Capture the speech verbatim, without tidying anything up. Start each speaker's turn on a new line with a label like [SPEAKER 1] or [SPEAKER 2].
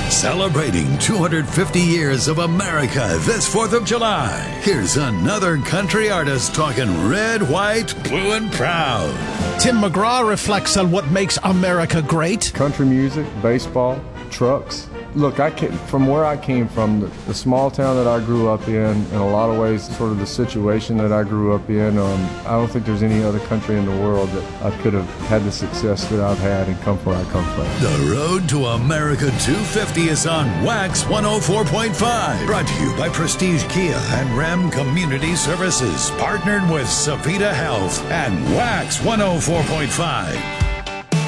[SPEAKER 1] Celebrating two hundred fifty years of America this fourth of July. Here's another country artist talking red, white, blue, and proud.
[SPEAKER 2] Tim McGraw reflects on what makes America great.
[SPEAKER 3] Country music, baseball, trucks. Look, I came, from where I came from, the, the small town that I grew up in, in a lot of ways, sort of the situation that I grew up in, um, I don't think there's any other country in the world that I could have had the success that I've had and come from where I come from.
[SPEAKER 1] The Road to America two fifty is on Wax one oh four point five. Brought to you by Prestige Kia and Ram Community Services. Partnered with Savita Health and Wax one oh four point five.